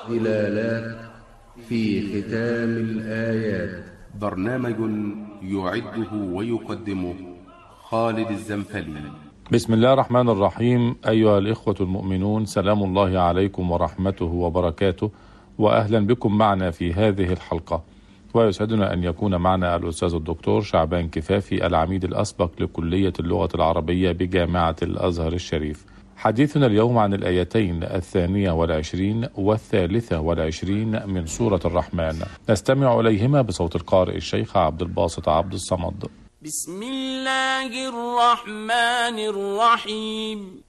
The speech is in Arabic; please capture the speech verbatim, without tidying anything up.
ظلالات في ختام الآيات. برنامج يعده ويقدمه خالد الزنفلي. بسم الله الرحمن الرحيم. أيها الإخوة المؤمنون، سلام الله عليكم ورحمته وبركاته، وأهلا بكم معنا في هذه الحلقة. ويسعدنا أن يكون معنا الأستاذ الدكتور شعبان كفافي، العميد الأسبق لكلية اللغة العربية بجامعة الأزهر الشريف. حديثنا اليوم عن الآيتين الثانية والعشرين والثالثة والعشرين من سورة الرحمن، نستمع إليهما بصوت القارئ الشيخ عبد الباسط عبد الصمد. بسم الله الرحمن الرحيم.